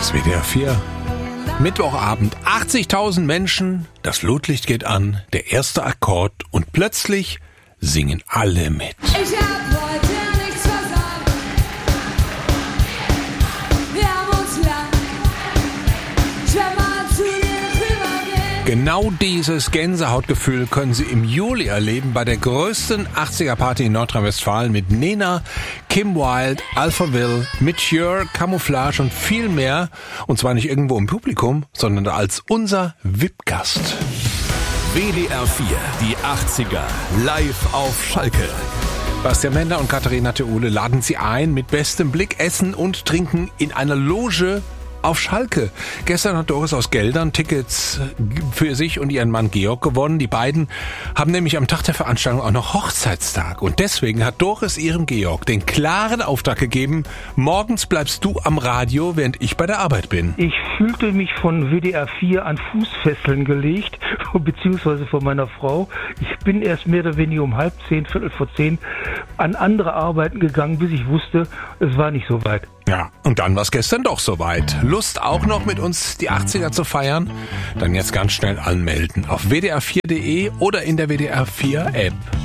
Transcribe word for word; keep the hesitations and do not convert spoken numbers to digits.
ist W D R vier. Mittwochabend, achtzigtausend Menschen, das Flutlicht geht an, der erste Akkord und plötzlich singen alle mit. Ich hab heute nichts versagt. Wir haben uns lang schwer mal zu dir rübergehen. Genau dieses Gänsehautgefühl können Sie im Juli erleben bei der größten achtziger-Party in Nordrhein-Westfalen mit Nena, Kim Wilde, Alphaville, Mature, Camouflage und viel mehr. Und zwar nicht irgendwo im Publikum, sondern als unser V I P-Gast. W D R vier, die achtziger, live auf Schalke. Bastian Mender und Katharina Theule laden Sie ein mit bestem Blick, Essen und Trinken in einer Loge auf Schalke. Gestern hat Doris aus Geldern Tickets für sich und ihren Mann Georg gewonnen. Die beiden haben nämlich am Tag der Veranstaltung auch noch Hochzeitstag. Und deswegen hat Doris ihrem Georg den klaren Auftrag gegeben, morgens bleibst du am Radio, während ich bei der Arbeit bin. Ich fühlte mich von W D R vier an Fußfesseln gelegt, beziehungsweise von meiner Frau. Ich bin erst mehr oder weniger um halb zehn, viertel vor zehn an andere Arbeiten gegangen, bis ich wusste, es war nicht so weit. Ja, und dann war es gestern doch soweit. Lust auch noch mit uns die achtziger zu feiern? Dann jetzt ganz schnell anmelden auf w d r vier punkt d e oder in der W D R vier App.